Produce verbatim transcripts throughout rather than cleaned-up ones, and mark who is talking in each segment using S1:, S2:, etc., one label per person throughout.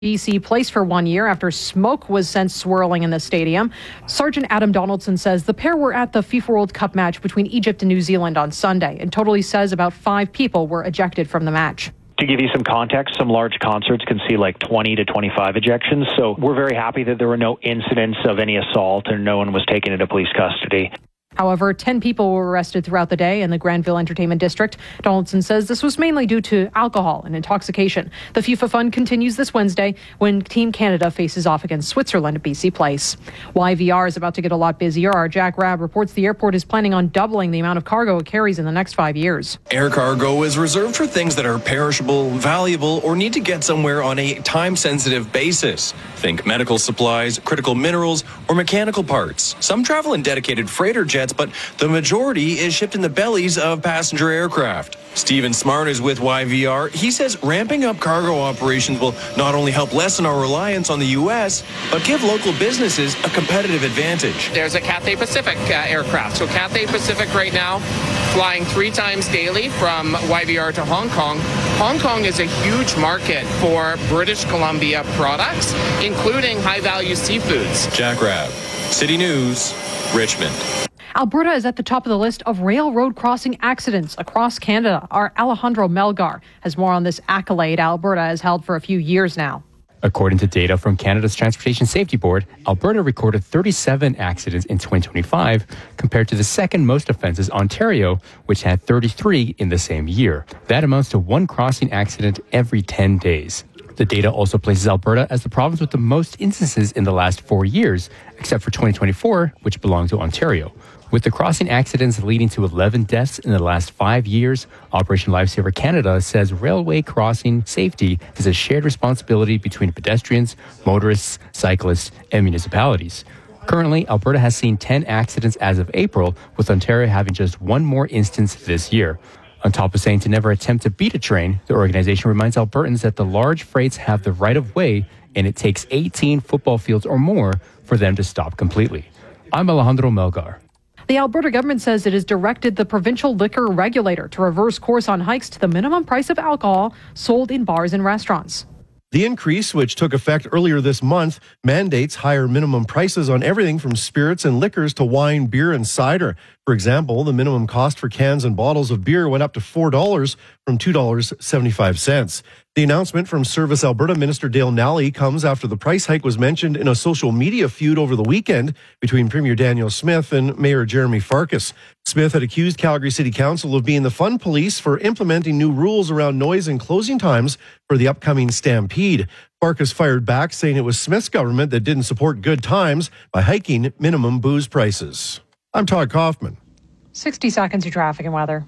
S1: B C Place for one year after smoke was sent swirling in the stadium. Sergeant Adam Donaldson says the pair were at the FIFA World Cup match between Egypt and New Zealand on Sunday, and total he says about five people were ejected from the match.
S2: To give you some context, some large concerts can see like twenty to twenty-five ejections, so we're very happy that there were no incidents of any assault and no one was taken into police custody.
S1: However, ten people were arrested throughout the day in the Granville Entertainment District. Donaldson says this was mainly due to alcohol and intoxication. The FIFA Fund continues this Wednesday when Team Canada faces off against Switzerland at B C Place. Y V R is about to get a lot busier. Our Jack Rabb reports the airport is planning on doubling the amount of cargo it carries in the next five years.
S3: Air cargo is reserved for things that are perishable, valuable, or need to get somewhere on a time-sensitive basis. Think medical supplies, critical minerals, or mechanical parts. Some travel in dedicated freighter jets, but the majority is shipped in the bellies of passenger aircraft. Stephen Smart is with Y V R. He says ramping up cargo operations will not only help lessen our reliance on the U S, but give local businesses a competitive advantage.
S4: There's a Cathay Pacific uh, aircraft. So Cathay Pacific right now flying three times daily from Y V R to Hong Kong. Hong Kong is a huge market for British Columbia products, including high-value seafoods.
S3: Jack Rabb, City News, Richmond.
S1: Alberta is at the top of the list of railroad crossing accidents across Canada. Our Alejandro Melgar has more on this accolade Alberta has held for a few years now.
S5: According to data from Canada's Transportation Safety Board, Alberta recorded thirty-seven accidents in twenty twenty-five, compared to the second most offenses, Ontario, which had thirty-three in the same year. That amounts to one crossing accident every ten days. The data also places Alberta as the province with the most instances in the last four years, except for twenty twenty-four, which belonged to Ontario. With the crossing accidents leading to eleven deaths in the last five years, Operation Lifesaver Canada says railway crossing safety is a shared responsibility between pedestrians, motorists, cyclists, and municipalities. Currently, Alberta has seen ten accidents as of April, with Ontario having just one more instance this year. On top of saying to never attempt to beat a train, the organization reminds Albertans that the large freights have the right of way, and it takes eighteen football fields or more for them to stop completely. I'm Alejandro Melgar.
S1: The Alberta government says it has directed the provincial liquor regulator to reverse course on hikes to the minimum price of alcohol sold in bars and restaurants.
S6: The increase, which took effect earlier this month, mandates higher minimum prices on everything from spirits and liquors to wine, beer, and cider. For example, the minimum cost for cans and bottles of beer went up to four dollars from two dollars and seventy-five cents. The announcement from Service Alberta Minister Dale Nally comes after the price hike was mentioned in a social media feud over the weekend between Premier Daniel Smith and Mayor Jeremy Farkas. Smith had accused Calgary City Council of being the fun police for implementing new rules around noise and closing times for the upcoming Stampede. Farkas fired back, saying it was Smith's government that didn't support good times by hiking minimum booze prices. I'm Todd Kaufman.
S1: sixty seconds of traffic and weather.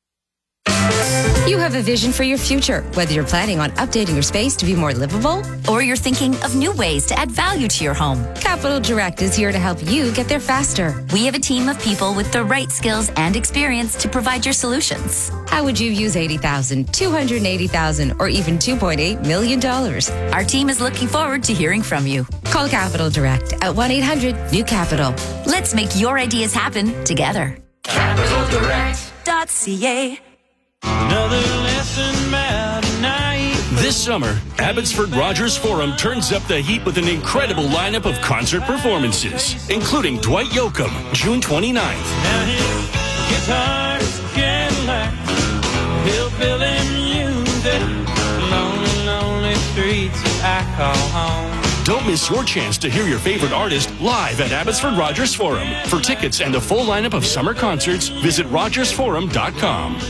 S7: You have a vision for your future, whether you're planning on updating your space to be more livable or you're thinking of new ways to add value to your home. Capital Direct is here to help you get there faster.
S8: We have a team of people with the right skills and experience to provide your solutions.
S7: How would you use eighty thousand dollars, two hundred eighty thousand dollars, or even two point eight million dollars?
S8: Our team is looking forward to hearing from you.
S7: Call Capital Direct at one eight hundred new capital.
S8: Let's make your ideas happen together. capital direct dot c a
S9: Another lesson about tonight. This summer, Abbotsford Rogers Forum turns up the heat with an incredible lineup of concert performances, including Dwight Yoakam, June twenty-ninth. Now his guitar's Cadillac, hillbilly music, lonely, lonely streets I call home. Don't miss your chance to hear your favorite artist live at Abbotsford Rogers Forum. For tickets and a full lineup of summer concerts, visit rogers forum dot com.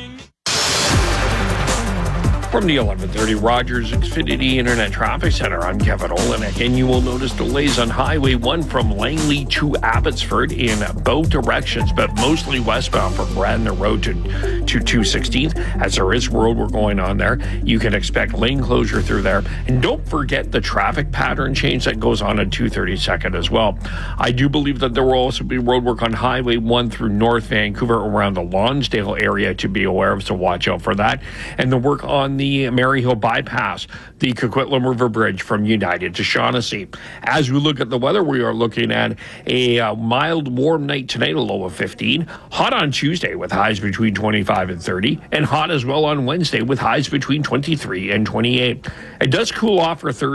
S10: From the eleven thirty Rogers Xfinity Internet Traffic Center, I'm Kevin Olenek, and you will notice delays on Highway one from Langley to Abbotsford in both directions, but mostly westbound from Radnor Road to, to two sixteenth. As there is road work going on there, you can expect lane closure through there. And don't forget the traffic pattern change that goes on at two thirty-second as well. I do believe that there will also be road work on Highway one through North Vancouver around the Lonsdale area to be aware of, so watch out for that. And the work on the the Maryhill bypass, the Coquitlam River Bridge from United to Shaughnessy. As we look at the weather, we are looking at a uh, mild, warm night tonight, a low of fifteen. Hot on Tuesday with highs between twenty-five and thirty, and hot as well on Wednesday with highs between twenty-three and twenty-eight. It does cool off for Thursday.